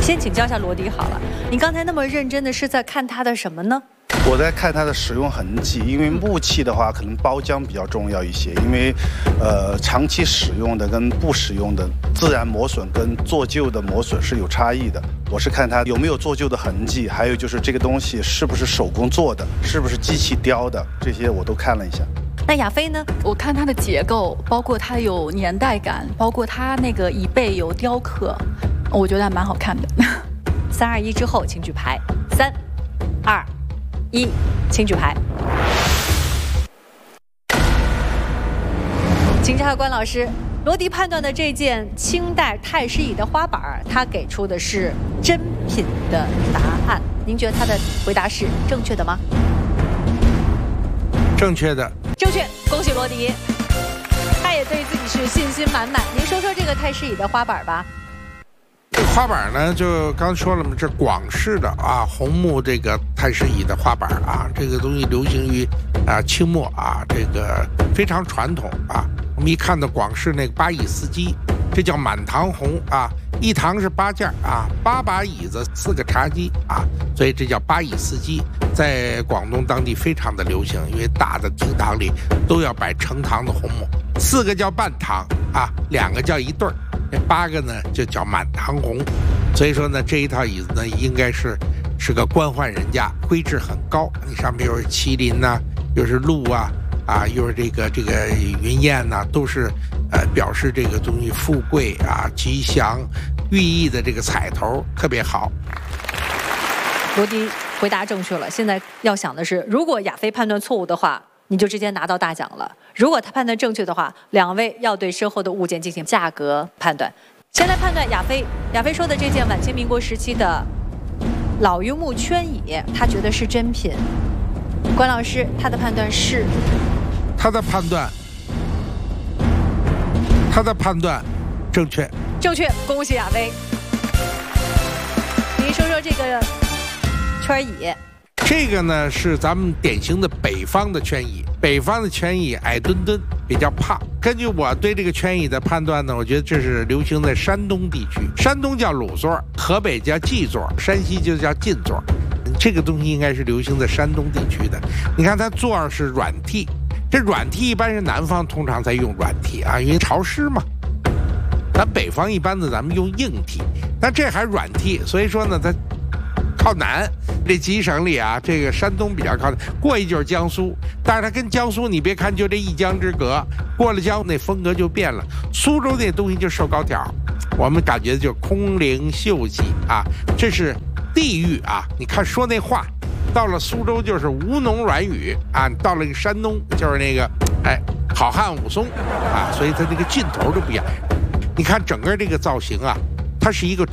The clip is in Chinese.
先请教一下罗迪好了，你刚才那么认真的是在看它的什么呢？ 我在看它的使用痕迹，因为木器的话，可能包浆比较重要一些，因为长期使用的跟不使用的自然磨损跟做旧的磨损是有差异的。我是看它有没有做旧的痕迹，还有就是这个东西是不是手工做的，是不是机器雕的，这些我都看了一下。 那亚飞呢？ 我看它的结构，包括它有年代感，包括它那个椅背有雕刻，我觉得还蛮好看的。 3、2、1之后，请举牌。3、2、1，请举牌。请教下关老师，罗迪判断的这件清代太师椅的花板，他给出的是真品的答案。您觉得他的回答是正确的吗？ 正确的， 正确，恭喜罗迪，他也对自己是信心满满。您说说这个太师椅的花板吧。 这花板呢，就刚说了嘛，这广式的啊，红木这个太师椅的花板啊，这个东西流行于清末啊，这个非常传统啊。我们一看到广式那个8椅4机，这叫满堂红啊，一堂是8件啊，8把椅子4个茶几啊，所以这叫8椅4机，在广东当地非常的流行，因为大的厅堂里都要摆成堂的红木，4个叫半堂啊，2个叫一对儿。这8个呢就叫满堂红，所以说呢这一套椅子呢应该是个官宦人家，规制很高。你上面又是麒麟呐、又是鹿啊，又是这个云雁呐、都是表示这个东西富贵啊、吉祥、寓意的这个彩头特别好。 罗迪回答正确了，现在要想的是，如果亚飞判断错误的话，你就直接拿到大奖了。如果他判断正确的话，2位要对身后的物件进行价格判断。先来判断亚飞，亚飞说的这件晚清民国时期的老榆木圈椅，他觉得是真品。关老师，他的判断是？ 他的判断正确。 正确，恭喜亚飞。您说说这个圈椅。 这个呢是咱们典型的北方的圈椅，北方的圈椅矮墩墩，比较胖。根据我对这个圈椅的判断呢，我觉得这是流行在山东地区，山东叫鲁座，河北叫髻座，山西就叫劲座。这个东西应该是流行在山东地区的。你看它座是软屉，这软屉一般是南方通常才用软屉啊，因为潮湿嘛。咱北方一般的咱们用硬屉，但这还软屉，所以说呢它靠南。这几省里啊，这个山东比较靠南，过一就是江苏，但是它跟江苏你别看就这一江之隔，过了江那风格就变了。苏州那东西就瘦高条，我们感觉就空灵秀气啊，这是地域啊。你看说那话，到了苏州就是吴侬软语啊，到了山东就是那个好汉武松啊，所以它这个劲头都不一样。你看整个这个造型啊，它是一个